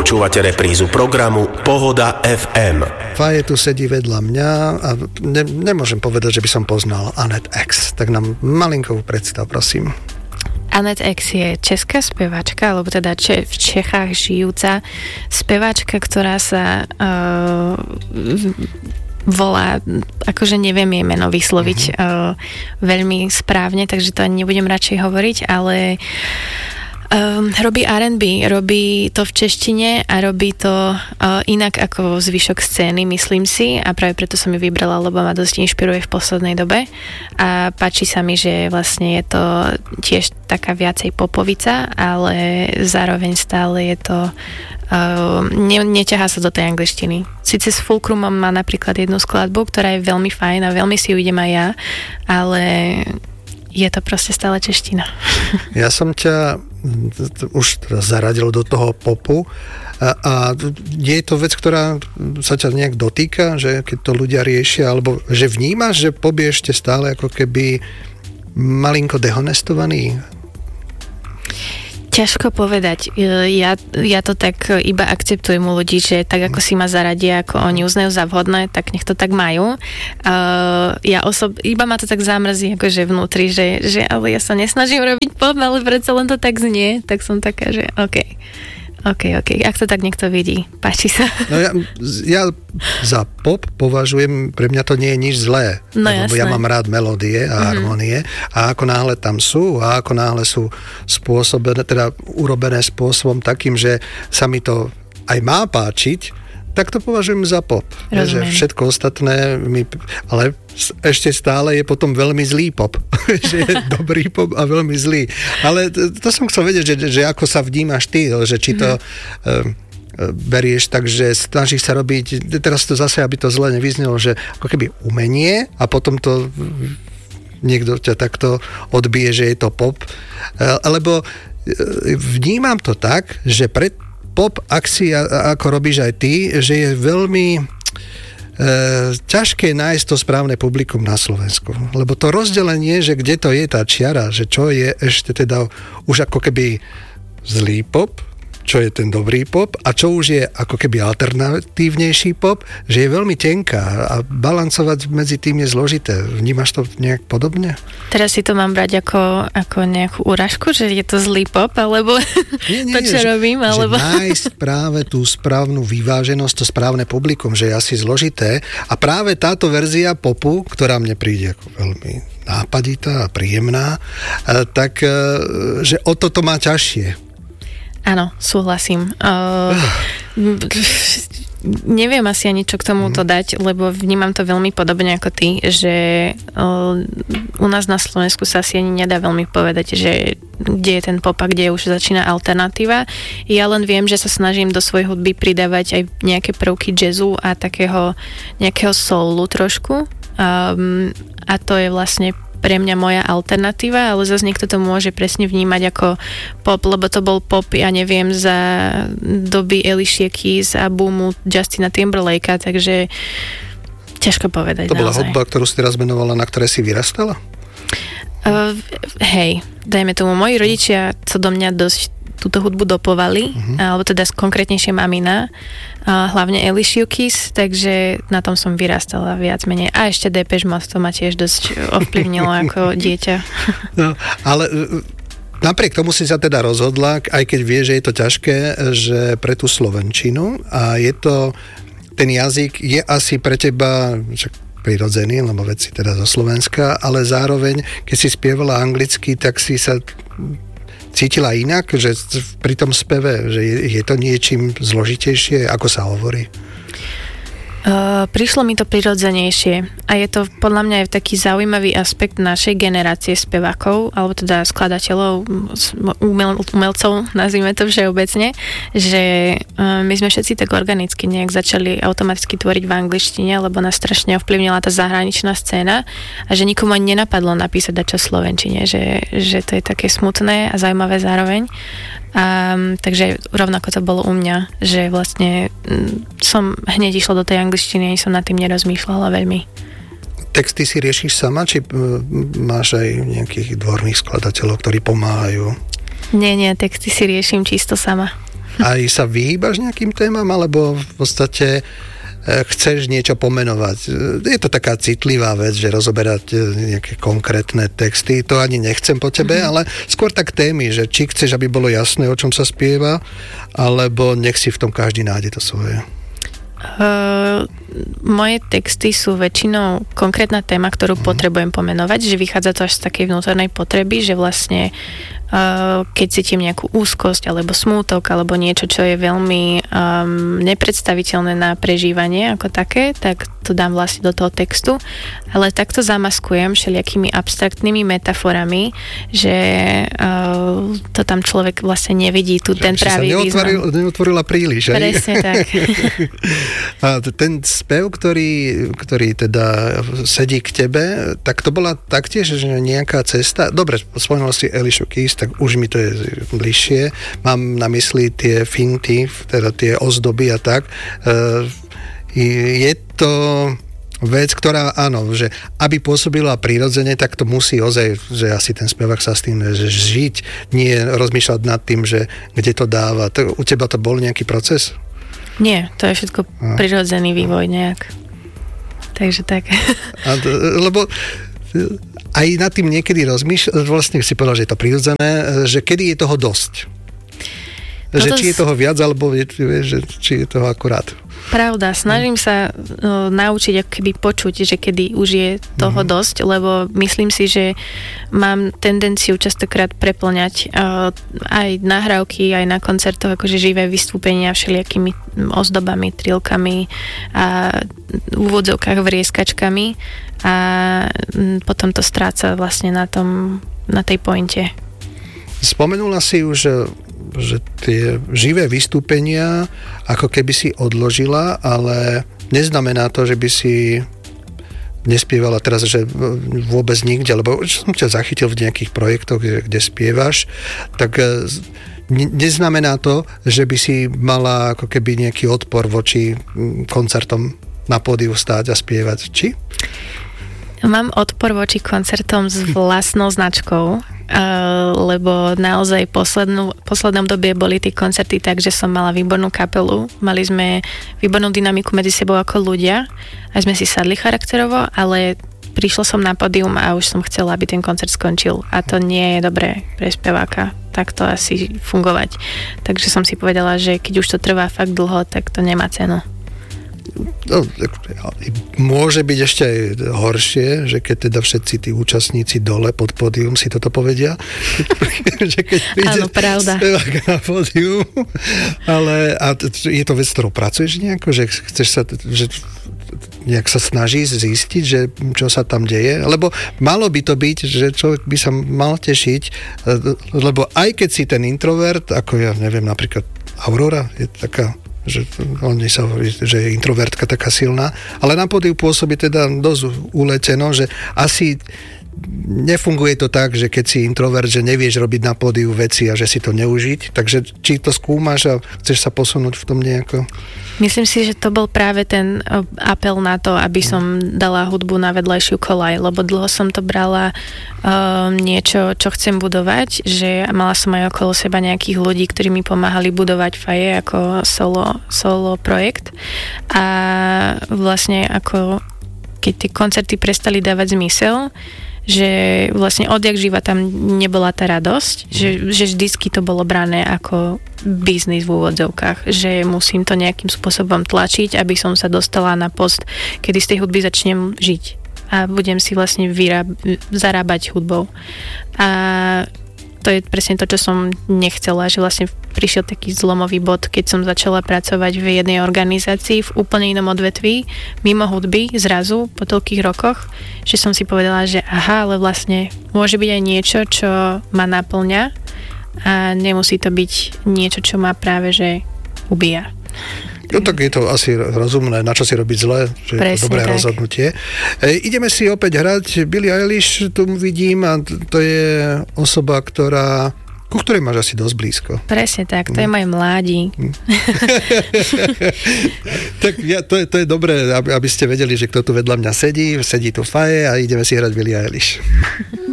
Počúvate reprízu programu Pohoda FM. Faje tu sedí vedľa mňa a nemôžem povedať, že by som poznal Annette X. Tak nám malinkovú predstav, prosím. Annette X je česká speváčka, alebo teda v Čechách žijúca speváčka, ktorá sa volá, akože neviem jej meno vysloviť veľmi správne, takže to ani nebudem radšej hovoriť, ale robí R&B, robí to v češtine a robí to inak ako zvyšok scény, myslím si, a práve preto som ju vybrala, lebo ma dosť inšpiruje v poslednej dobe a páči sa mi, že vlastne je to tiež taká viacej popovica, ale zároveň stále je to neťahá sa do tej angličtiny. Sice s Fulcrumom má napríklad jednu skladbu, ktorá je veľmi fajn a veľmi si ju idem aj ja, ale je to proste stále čeština. Ja som ťa už zaradil do toho popu a je to vec, ktorá sa ťa nejak dotýka, že keď to ľudia riešia, alebo že vnímaš, že pop je ešte stále ako keby malinko dehonestovaný? Ťažko povedať. Ja to tak iba akceptujem u ľudí, že tak ako si ma zaradia, ako oni uznajú za vhodné, tak nech to tak majú. Iba ma to tak zamrzí akože vnútri, že ale ja sa nesnažím robiť pop, ale predsa len to tak znie, tak som taká, že OK. Ak to tak niekto vidí, páči sa. No ja za pop považujem, pre mňa to nie je nič zlé. No lebo jasné. ja mám rád melódie a harmonie a ako náhle tam sú a ako náhle sú spôsobené, teda urobené spôsobom takým, že sa mi to aj má páčiť, tak to považujem za pop. Že všetko ostatné ale ešte stále je potom veľmi zlý pop. Že je dobrý pop a veľmi zlý. Ale to som chcel vedieť, že ako sa vnímaš ty, že či to berieš tak, že snažíš sa robiť, teraz to zase, aby to zle nevyznelo, že ako keby umenie a potom to niekto ťa takto odbije, že je to pop. Alebo vnímam to tak, že pred pop akcia, ako robíš aj ty, že je veľmi ťažké nájsť to správne publikum na Slovensku. Lebo to rozdelenie, že kde to je tá čiara, že čo je ešte teda už ako keby zlý pop, čo je ten dobrý pop a čo už je ako keby alternatívnejší pop, že je veľmi tenká a balancovať medzi tým je zložité. Vnímaš to nejak podobne? Teraz si to mám brať ako nejakú úražku, že je to zlý pop, alebo nie, to, čo robím, alebo... Že nájsť práve tú správnu vyváženosť, to správne publikum, že je asi zložité a práve táto verzia popu, ktorá mne príde ako veľmi nápaditá a príjemná, tak že o toto má ťažšie. Áno, súhlasím. Neviem asi ani čo k tomuto dať, lebo vnímam to veľmi podobne ako ty, že u nás na Slovensku sa asi ani nedá veľmi povedať, že kde je ten pop a kde už začína alternatíva. Ja len viem, že sa snažím do svojej hudby pridávať aj nejaké prvky jazzu a takého nejakého soulu trošku. A to je vlastne pre mňa moja alternatíva, ale zase niekto to môže presne vnímať ako pop, lebo to bol pop, ja neviem, za doby Alicia Keys a boomu Justina Timberlakea, takže ťažko povedať. To bola naozaj. hudba, ktorú si teraz menovala, na ktorej si vyrastala? Hej, dajme tomu, moji rodičia sa do mňa dosť túto hudbu dopovali, alebo teda konkrétnejšie mamina, hlavne Alicia Keys, takže na tom som vyrastala viac menej. A ešte Depeche Mode, to ma tiež dosť ovplyvnilo ako dieťa. No, ale napriek tomu si sa teda rozhodla, aj keď vie, že je to ťažké, že pre tú slovenčinu a je to, ten jazyk je asi pre teba prirodzený, lebo veci teda zo Slovenska, ale zároveň, keď si spievala anglicky, tak si sa cítila inak, že pri tom speve, že je to niečím zložitejšie, ako sa hovorí? Prišlo mi to prirodzenejšie a je to podľa mňa aj taký zaujímavý aspekt našej generácie spevákov, alebo teda skladateľov, umelcov, nazvime to všeobecne, že my sme všetci tak organicky nejak začali automaticky tvoriť v angličtine, lebo nás strašne ovplyvnila tá zahraničná scéna a že nikomu ani nenapadlo napísať dačo v slovenčine, že to je také smutné a zaujímavé zároveň. Takže rovnako to bolo u mňa, že vlastne som hneď išla do tej angličtiny, ani som nad tým nerozmýšľala veľmi. Texty si riešiš sama, či máš aj nejakých dvorných skladateľov, ktorí pomáhajú? Nie, texty si riešim čisto sama. aj sa vyhýbaš nejakým témam, alebo v podstate chceš niečo pomenovať. Je to taká citlivá vec, že rozoberať nejaké konkrétne texty, to ani nechcem po tebe, ale skôr tak témy, že či chceš, aby bolo jasné, o čom sa spieva, alebo nech si v tom každý nájde to svoje. Moje texty sú väčšinou konkrétna téma, ktorú potrebujem pomenovať, že vychádza to až z takej vnútornej potreby, že vlastne keď cítim nejakú úzkosť alebo smútok alebo niečo, čo je veľmi nepredstaviteľné na prežívanie ako také, tak to dám vlastne do toho textu, ale takto zamaskujem všelijakými abstraktnými metaforami, že to tam človek vlastne nevidí tu ten pravý význam. Neotvorila príliš, aj? Presne tak. A ten spev, ktorý teda sedí k tebe, tak to bola taktiež že nejaká cesta. Dobre, spomenul si Alicia Keys, tak už mi to je bližšie. Mám na mysli tie finty, teda tie ozdoby a tak. Je to vec, ktorá, áno, že aby pôsobila prirodzene, tak to musí ozaj, že asi ten spevák sa s tým žiť, nie rozmýšľať nad tým, že kde to dáva. U teba to bol nejaký proces? Nie, to je všetko prirodzený vývoj nejak. Takže tak. Lebo aj nad tým niekedy rozmýšľať, vlastne si povedal, že je to prirodzené, že kedy je toho dosť. Že či je toho viac, alebo že či je toho akurát. Pravda, snažím sa naučiť ako keby počuť, že kedy už je toho dosť, lebo myslím si, že mám tendenciu častokrát preplňať aj nahrávky, aj na koncertoch, akože živé vystúpenia všelijakými ozdobami, trilkami a v úvodzovkách vrieskačkami a potom to stráca vlastne na tej pointe. Spomenula si už, že tie živé vystúpenia ako keby si odložila, ale neznamená to, že by si nespievala teraz, že vôbec nikde, lebo som ťa zachytil v nejakých projektoch, kde spievaš, tak neznamená to, že by si mala ako keby nejaký odpor voči koncertom na pódiu stáť a spievať. Či? Mám odpor voči koncertom s vlastnou značkou, lebo naozaj poslednom dobie boli tie koncerty tak, že som mala výbornú kapelu, mali sme výbornú dynamiku medzi sebou ako ľudia, aj sme si sadli charakterovo, ale prišla som na pódium a už som chcela, aby ten koncert skončil a to nie je dobré pre speváka takto asi fungovať. Takže som si povedala, že keď už to trvá fakt dlho, tak to nemá cenu. No, môže byť ešte aj horšie, že keď teda všetci tí účastníci dole pod pódium si toto povedia, že keď príde spevák na pódium, ale je to vec, ktorou pracuješ nejako, že chceš sa, že nejak sa snaží zistiť, že čo sa tam deje, lebo malo by to byť, že človek by sa mal tešiť, lebo aj keď si ten introvert, ako ja neviem, napríklad Aurora je taká, že oni sa hovorí, že je introvertka taká silná, ale na pódiu pôsobí teda dosť uleteno, že asi nefunguje to tak, že keď si introvert, že nevieš robiť na pódiu veci a že si to neužiť, takže či to skúmaš a chceš sa posunúť v tom nejako? Myslím si, že to bol práve ten apel na to, aby som dala hudbu na vedľajšiu koľaj, lebo dlho som to brala niečo, čo chcem budovať, že mala som aj okolo seba nejakých ľudí, ktorí mi pomáhali budovať Faje ako solo projekt a vlastne ako keď tie koncerty prestali dávať zmysel, že vlastne odjak živa tam nebola tá radosť, že vždycky to bolo brané ako biznis v úvodzovkách, že musím to nejakým spôsobom tlačiť, aby som sa dostala na post, kedy z tej hudby začnem žiť a budem si vlastne zarábať hudbou. A to je presne to, čo som nechcela, že vlastne prišiel taký zlomový bod, keď som začala pracovať v jednej organizácii v úplne inom odvetví, mimo hudby, zrazu, po toľkých rokoch, že som si povedala, že aha, ale vlastne môže byť aj niečo, čo ma naplňa a nemusí to byť niečo, čo ma práve, že ubíja. No tak je to asi rozumné, na čo si robiť zle, že presne, je to dobré rozhodnutie. Ideme si opäť hrať. Billie Eilish tu vidím a to je osoba, ku ktorej máš asi dosť blízko. Presne tak, to je moje mládi. Tak to je dobré, aby ste vedeli, že kto tu vedľa mňa sedí tu Faje a ideme si hrať Billie Eilish.